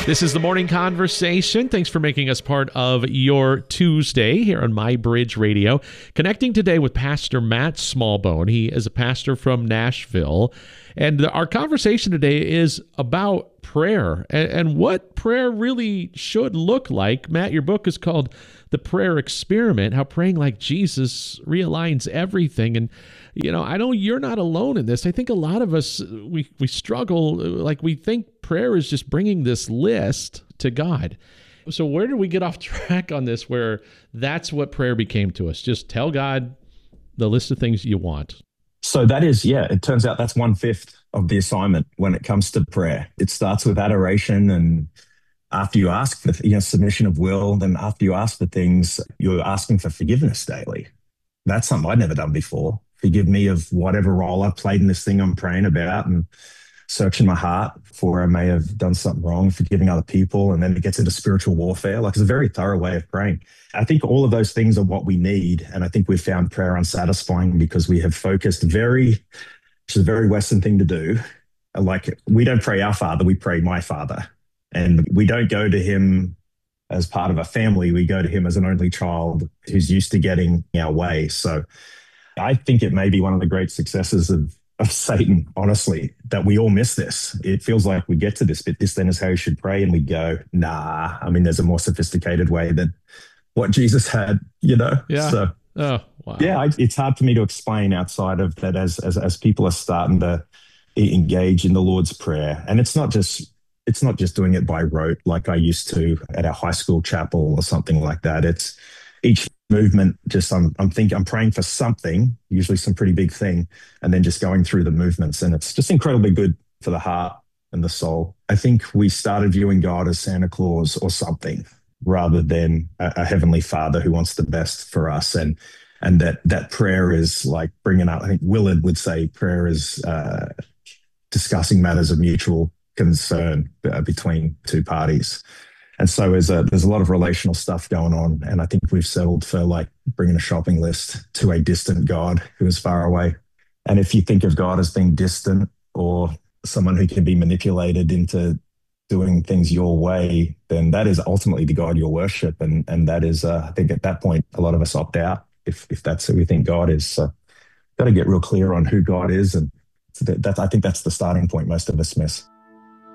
This is the Morning Conversation. Thanks for making us part of your Tuesday here on My Bridge Radio. Connecting today with Pastor Matt Smallbone. He is a pastor from Nashville. And our conversation today is about prayer and what prayer really should look like. Matt, your book is called The Prayer Experiment, How Praying Like Jesus Realigns Everything. And, I know you're not alone in this. I think a lot of us, we struggle, like we think prayer is just bringing this list to God. So where did we get off track on this where that's what prayer became to us? Just tell God the list of things you want. So that is, it turns out that's 1/5 of the assignment when it comes to prayer. It starts with adoration, and after you ask for submission of will, then after you ask for things, you're asking for forgiveness daily. That's something I'd never done before. Forgive me of whatever role I've played in this thing I'm praying about, and searching my heart for where I may have done something wrong, forgiving other people, and then it gets into spiritual warfare. Like, it's a very thorough way of praying. I think all of those things are what we need, and I think we've found prayer unsatisfying because we have focused which is a very Western thing to do. Like, we don't pray our Father, we pray my Father. And we don't go to him as part of a family, we go to him as an only child who's used to getting our way. So I think it may be one of the great successes of Satan, honestly, that we all miss this. It feels like we get to this bit, this then is how you should pray, and we go, nah. I mean, there's a more sophisticated way than what Jesus had, Yeah. So, oh, wow. Yeah, it's hard for me to explain outside of that as people are starting to engage in the Lord's Prayer. And it's not just doing it by rote like I used to at our high school chapel or something like that. It's each movement, just I'm praying for something, usually some pretty big thing, and then just going through the movements. And it's just incredibly good for the heart and the soul. I think we started viewing God as Santa Claus or something rather than a heavenly Father who wants the best for us. And that prayer is like bringing up, I think Willard would say prayer is discussing matters of mutual concern between two parties. And so there's a lot of relational stuff going on. And I think we've settled for like bringing a shopping list to a distant God who is far away. And if you think of God as being distant or someone who can be manipulated into doing things your way, then that is ultimately the God you'll worship. And that is, I think at that point, a lot of us opt out if that's who we think God is. So got to get real clear on who God is. And I think that's the starting point most of us miss.